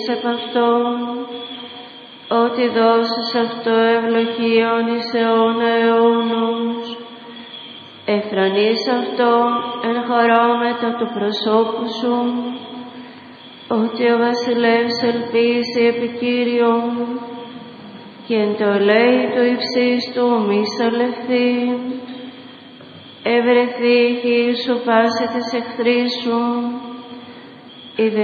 απ' αυτόν, ότι δώσεις αυτό ευλογίων εις αιώνα αιώνος. Εφρανείς αυτόν εν χαράμετα του προσώπου σου, ότι ο βασιλεύς ελπίζει επί Κύριον, και εν το λέει του υψίστου μη σαλευθεί. Ευρεθεί η γη σου πάση της εχθρής σου,